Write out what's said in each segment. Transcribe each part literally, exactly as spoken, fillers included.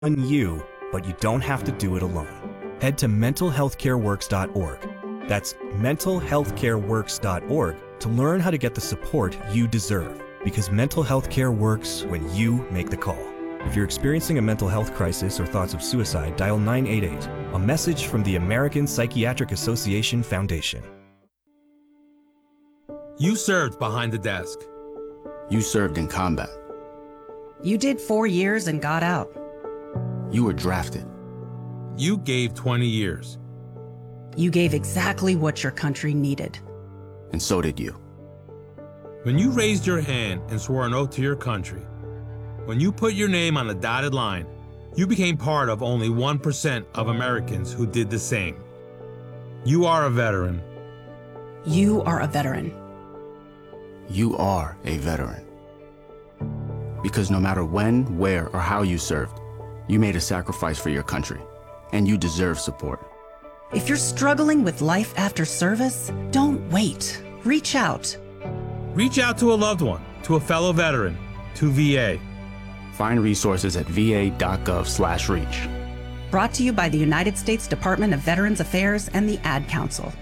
on you, but you don't have to do it alone. Head to mental health care works dot org. That's mental health care works dot org to learn how to get the support you deserve, because mental health care works when you make the call. If you're experiencing a mental health crisis or thoughts of suicide, dial nine eight eight, a message from the American Psychiatric Association Foundation. You served behind the desk. You served in combat. You did four years and got out. You were drafted. You gave twenty years. You gave exactly what your country needed. And so did you. When you raised your hand and swore an oath to your country, when you put your name on a dotted line, you became part of only one percent of Americans who did the same. You are a veteran. You are a veteran. You are a veteran. Because no matter when, where, or how you served, you made a sacrifice for your country, and you deserve support. If you're struggling with life after service, don't wait. Reach out. Reach out to a loved one, to a fellow veteran, to V A. Find resources at v a dot gov slash reach. Brought to you by the United States Department of Veterans Affairs and the Ad Council.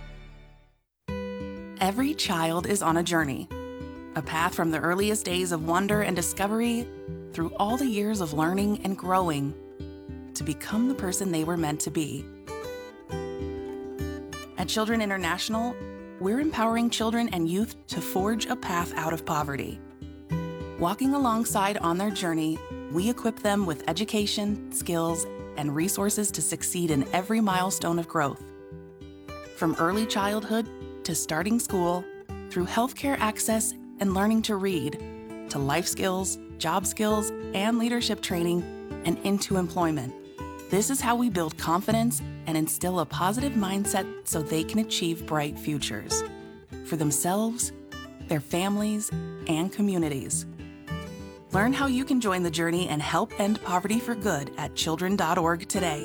Every child is on a journey, a path from the earliest days of wonder and discovery through all the years of learning and growing to become the person they were meant to be. At Children International, we're empowering children and youth to forge a path out of poverty. Walking alongside on their journey, we equip them with education, skills, and resources to succeed in every milestone of growth. From early childhood to starting school, through healthcare access and learning to read, to life skills, job skills, and leadership training, and into employment. This is how we build confidence and instill a positive mindset so they can achieve bright futures for themselves, their families, and communities. Learn how you can join the journey and help end poverty for good at children dot org today.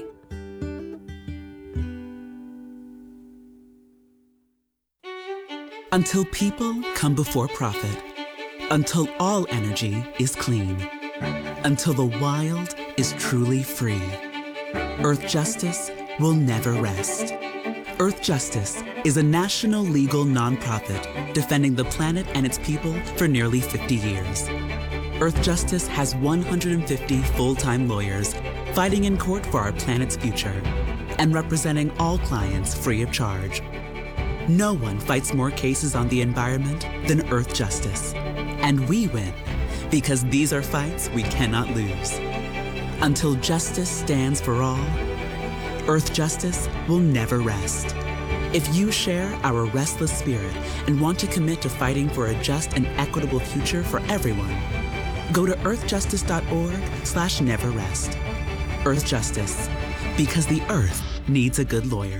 Until people come before profit. Until all energy is clean. Until the wild is truly free. Earth Justice will never rest. Earth Justice is a national legal nonprofit defending the planet and its people for nearly fifty years. Earth Justice has one hundred fifty full-time lawyers fighting in court for our planet's future and representing all clients free of charge. No one fights more cases on the environment than Earth Justice. And we win because these are fights we cannot lose. Until justice stands for all, Earth Justice will never rest. If you share our restless spirit and want to commit to fighting for a just and equitable future for everyone, go to earth justice dot org slash never rest. Earth Justice, because the Earth needs a good lawyer.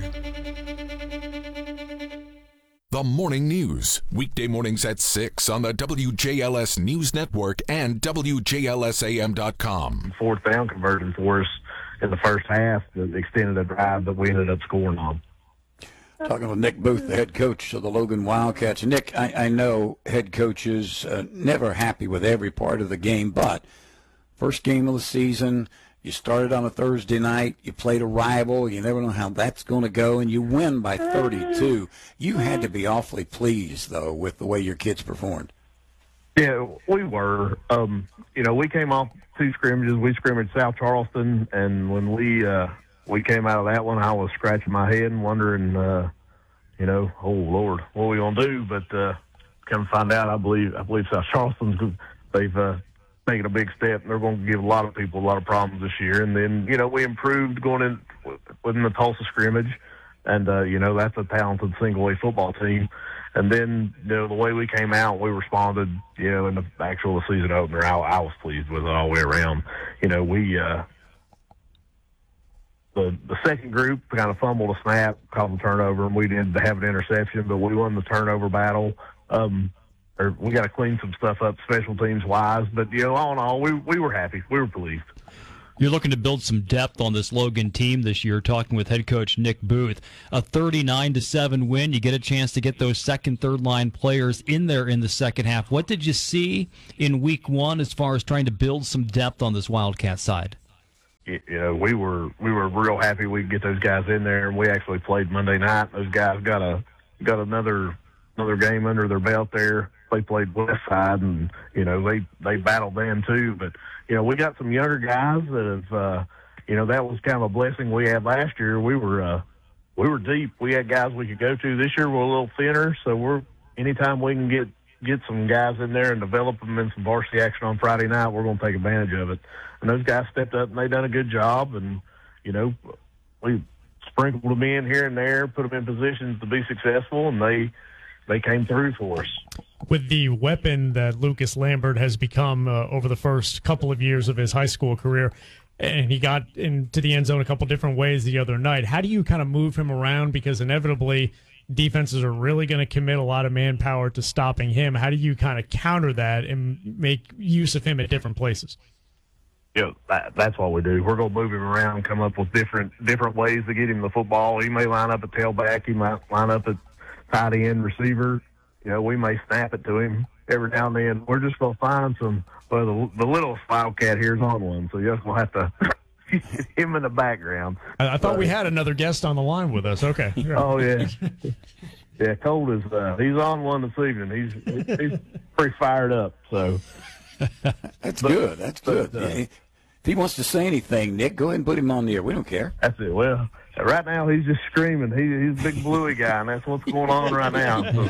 The Morning News, weekday mornings at six on the W J L S News Network and W J L S A M dot com. Fourth down conversion for us in the first half that extended a drive that we ended up scoring on. Talking with Nick Booth, the head coach of the Logan Wildcats. Nick, I, I know head coaches uh, never happy with every part of the game, but first game of the season, you started on a Thursday night, you played a rival, you never know how that's going to go, and you win by thirty-two. You had to be awfully pleased, though, with the way your kids performed. Yeah, we were. Um, you know, we came off two scrimmages. We scrimmaged South Charleston, and when we uh, we came out of that one, I was scratching my head and wondering, uh, you know, oh, Lord, what are we going to do? But uh, come to find out, I believe I believe South Charleston's, they've uh, taken a big step, and they're going to give a lot of people a lot of problems this year. And then, you know, we improved going in within the Tulsa scrimmage, and, uh, you know, that's a talented single-A football team. And then, you know, the way we came out, we responded, you know, in the actual season opener. I, I was pleased with it all the way around. You know, we, uh, the the second group kind of fumbled a snap, called a turnover, and we didn't have an interception, but we won the turnover battle. Um, or we got to clean some stuff up special teams wise, but, you know, all in all, we, we were happy. We were pleased. You're looking to build some depth on this Logan team this year, talking with head coach Nick Booth. A thirty-nine to seven win. You get a chance to get those second, third line players in there in the second half. What did you see in week one as far as trying to build some depth on this Wildcat side? you, you know, we were we were real happy we could get those guys in there, and we actually played Monday night. Those guys got a got another another game under their belt there. They played West Side, and you know they they battled them too. But you know we got some younger guys that have, uh, you know, that was kind of a blessing we had last year. We were uh, we were deep. We had guys we could go to. This year we're a little thinner, so we're anytime we can get get some guys in there and develop them in some varsity action on Friday night, we're going to take advantage of it. And those guys stepped up and they done a good job. And you know we sprinkled them in here and there, put them in positions to be successful, and they they came through for us. With the weapon that Lucas Lambert has become uh, over the first couple of years of his high school career, and he got into the end zone a couple different ways the other night, how do you kind of move him around? Because inevitably defenses are really going to commit a lot of manpower to stopping him. How do you kind of counter that and make use of him at different places? Yeah, that, that's what we do. We're going to move him around and come up with different different ways to get him the football. He may line up at tailback. He might line up at tight end, receiver. You know, we may snap it to him every now and then. We're just going to find some. Well, the, the littlest Wildcat here is on one, so you're just going to have to get him in the background. I, I thought but, we had another guest on the line with us. Okay. Oh, yeah. Yeah, Colt is uh, he's on one this evening. He's he's pretty fired up. So that's but, good. That's good. But, uh, yeah. If he wants to say anything, Nick, go ahead and put him on the air. We don't care. That's it. Well, right now he's just screaming. He, he's a big bluey guy, and that's what's going on right now. So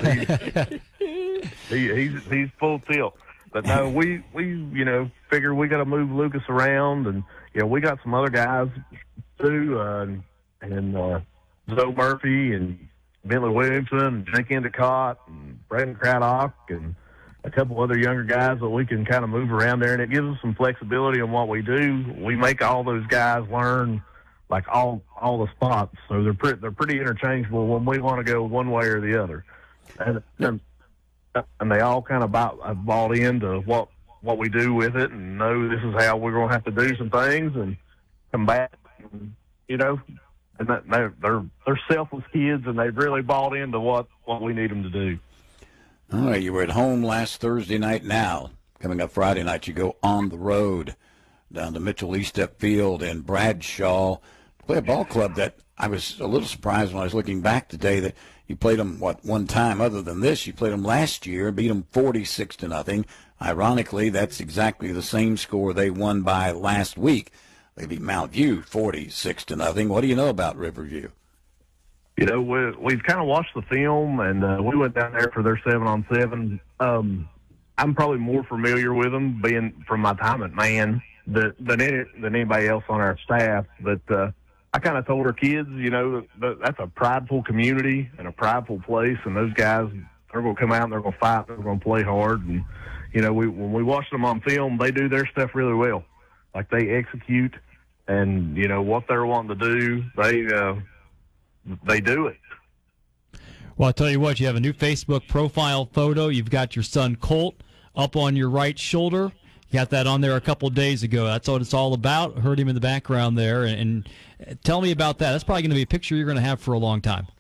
he, he, he's he's full tilt. But no, we we you know figure we got to move Lucas around, and you know we got some other guys too, uh, and uh, Zoe Murphy and Bentley Williamson and Jake Endicott and Brandon Craddock and a couple other younger guys that we can kind of move around there, and it gives us some flexibility on what we do. We make all those guys learn like all all the spots, so they're pretty they're pretty interchangeable when we want to go one way or the other, and and, and they all kind of bought, have bought into what what we do with it, and know this is how we're going to have to do some things and combat, and, you know, and that, they're they're they're selfless kids, and they've really bought into what what we need them to do. All right, you were at home last Thursday night. Now, coming up Friday night, you go on the road down to Mitchell Estep Field in Bradshaw to play a ball club that I was a little surprised when I was looking back today that you played them, what, one time other than this. You played them last year, beat them forty-six to nothing. Ironically, that's exactly the same score they won by last week. They beat Mount View forty-six to nothing. What do you know about Riverview? You know, we, we've kind of watched the film, and uh, we went down there for their seven on seven. Um, I'm probably more familiar with them, being from my time at Man, than than, any, than anybody else on our staff. But uh, I kind of told our kids, you know, that that's a prideful community and a prideful place, and those guys, they're going to come out and they're going to fight, they're going to play hard. And you know, we when we watch them on film, they do their stuff really well. Like they execute, and you know what they're wanting to do, they. Uh, They do it. Well, I'll tell you what, you have a new Facebook profile photo. You've got your son Colt up on your right shoulder. You got that on there a couple of days ago. That's what it's all about. Heard him in the background there. And, and tell me about that. That's probably going to be a picture you're going to have for a long time.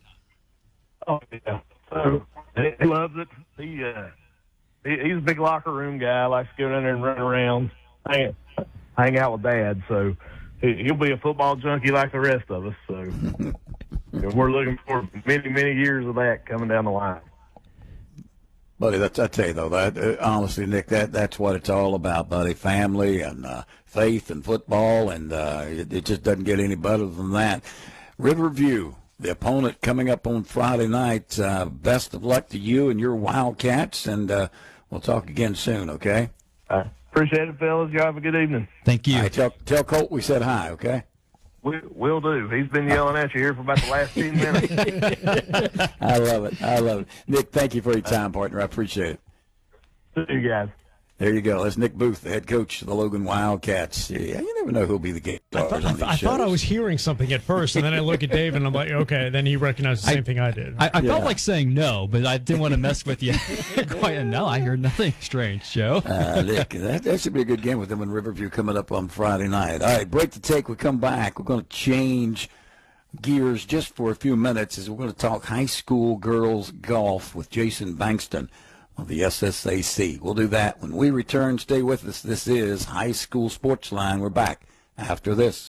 Oh, yeah. So, he loves it. He, uh, he He's a big locker room guy. Likes to go down there and run around, hang, hang out with Dad. So he, he'll be a football junkie like the rest of us. So we're looking for many, many years of that coming down the line. Buddy, that's, I tell you, though, that, uh, honestly, Nick, that, that's what it's all about, buddy. Family and uh, faith and football, and uh, it, it just doesn't get any better than that. Riverview, the opponent coming up on Friday night. Uh, best of luck to you and your Wildcats, and uh, we'll talk again soon, okay? Uh, appreciate it, fellas. You have a good evening. Thank you. Right, tell, tell Colt we said hi, okay? We, will do. He's been yelling at you here for about the last ten minutes. I love it. I love it. Nick, thank you for your time, partner. I appreciate it. See you guys. There you go. That's Nick Booth, the head coach of the Logan Wildcats. Yeah, you never know who'll be the game stars I, thought, on these I, shows. I thought I was hearing something at first, and then I look at Dave, and I'm like, okay. Then he recognized the same I, thing I did. I, I yeah. felt like saying no, but I didn't want to mess with you. Quite no, I heard nothing strange, Joe. uh, Nick, that, that should be a good game with them in Riverview coming up on Friday night. All right, break to take. We come back. We're going to change gears just for a few minutes as we're going to talk high school girls golf with Jason Bankston of the S S A C. We'll do that when we return. Stay with us. This is High School Sports Line. We're back after this.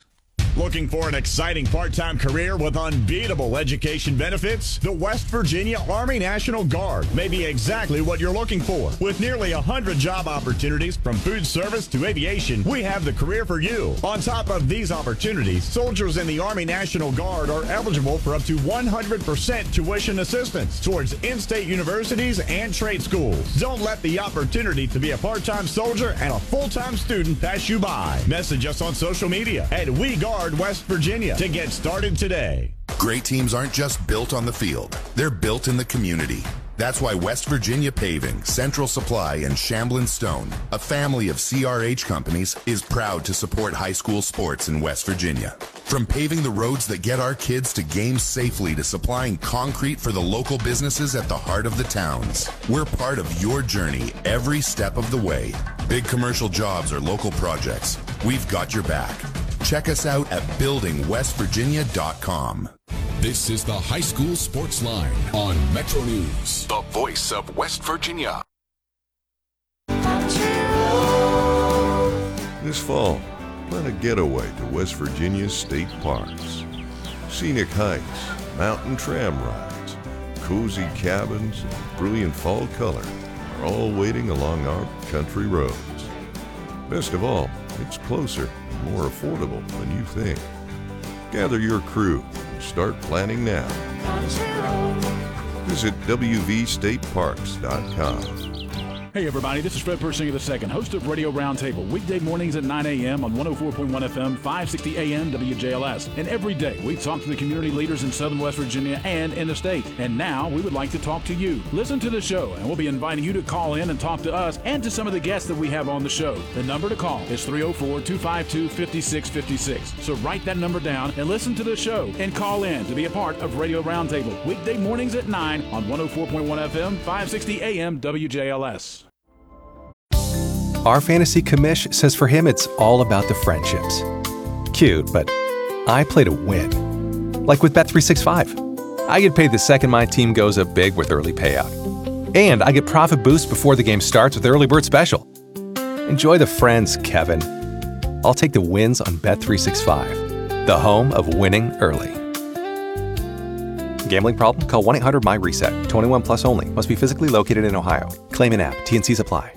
Looking for an exciting part-time career with unbeatable education benefits? The West Virginia Army National Guard may be exactly what you're looking for. With nearly one hundred job opportunities from food service to aviation, we have the career for you. On top of these opportunities, soldiers in the Army National Guard are eligible for up to one hundred percent tuition assistance towards in-state universities and trade schools. Don't let the opportunity to be a part-time soldier and a full-time student pass you by. Message us on social media at We Guard West Virginia to get started today. Great teams aren't just built on the field. They're built in the community. That's why West Virginia Paving, Central Supply, and Shamblin Stone, a family of C R H companies, is proud to support high school sports in West Virginia. From paving the roads that get our kids to games safely to supplying concrete for the local businesses at the heart of the towns, we're part of your journey every step of the way. Big commercial jobs or local projects, we've got your back. Check us out at building west virginia dot com. This is the High School Sports Line on Metro News, the voice of West Virginia. This fall, plan a getaway to West Virginia's state parks. Scenic hikes, mountain tram rides, cozy cabins, and brilliant fall color are all waiting along our country roads. Best of all, it's closer and more affordable than you think. Gather your crew and start planning now. Visit w v state parks dot com. Hey everybody, this is Fred Persinger the second, host of Radio Roundtable, weekday mornings at nine a.m. on one oh four point one F M, five sixty A M W J L S. And every day we talk to the community leaders in Southern West Virginia and in the state. And now we would like to talk to you. Listen to the show and we'll be inviting you to call in and talk to us and to some of the guests that we have on the show. The number to call is three oh four, two five two, five six five six. So write that number down and listen to the show and call in to be a part of Radio Roundtable, weekday mornings at nine on one oh four point one F M, five sixty A M W J L S. Our fantasy commish says for him it's all about the friendships. Cute, but I play to win. Like with Bet three sixty-five. I get paid the second my team goes up big with early payout. And I get profit boost before the game starts with Early Bird Special. Enjoy the friends, Kevin. I'll take the wins on Bet three sixty-five, the home of winning early. Gambling problem? Call one eight hundred M Y reset. twenty-one plus only. Must be physically located in Ohio. Claim in app. T N Cs apply.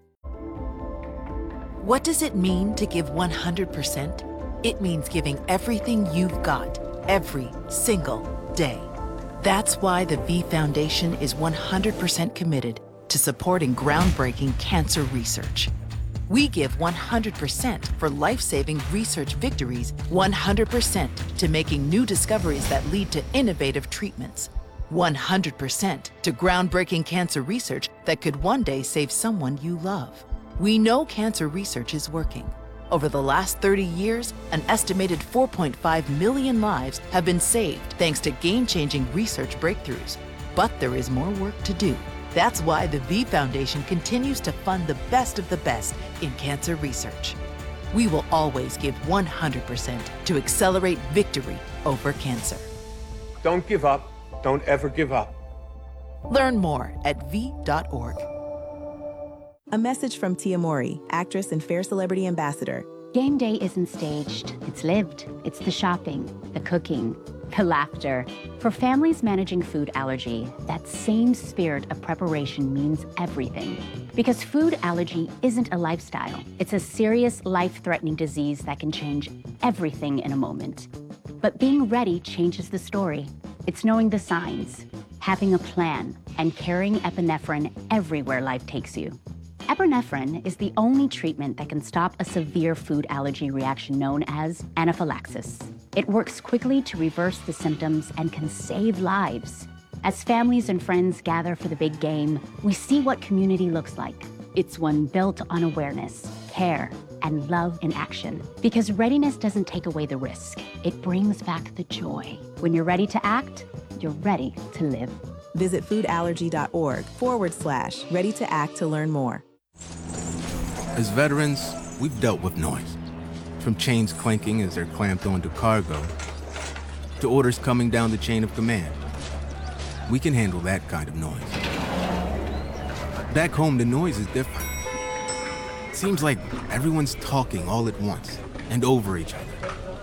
What does it mean to give one hundred percent? It means giving everything you've got, every single day. That's why the V Foundation is one hundred percent committed to supporting groundbreaking cancer research. We give one hundred percent for life-saving research victories, one hundred percent to making new discoveries that lead to innovative treatments, one hundred percent to groundbreaking cancer research that could one day save someone you love. We know cancer research is working. Over the last thirty years, an estimated four point five million lives have been saved thanks to game-changing research breakthroughs. But there is more work to do. That's why the V Foundation continues to fund the best of the best in cancer research. We will always give one hundred percent to accelerate victory over cancer. Don't give up. Don't ever give up. Learn more at v dot org. A message from Tia Mori, actress and Fair Celebrity Ambassador. Game day isn't staged, it's lived. It's the shopping, the cooking, the laughter. For families managing food allergy, that same spirit of preparation means everything. Because food allergy isn't a lifestyle. It's a serious, life-threatening disease that can change everything in a moment. But being ready changes the story. It's knowing the signs, having a plan, and carrying epinephrine everywhere life takes you. Epinephrine is the only treatment that can stop a severe food allergy reaction known as anaphylaxis. It works quickly to reverse the symptoms and can save lives. As families and friends gather for the big game, we see what community looks like. It's one built on awareness, care, and love in action. Because readiness doesn't take away the risk. It brings back the joy. When you're ready to act, you're ready to live. Visit foodallergy.org forward slash ready to act to learn more. As veterans, we've dealt with noise. From chains clanking as they're clamped onto cargo, to orders coming down the chain of command. We can handle that kind of noise. Back home, the noise is different. It seems like everyone's talking all at once and over each other.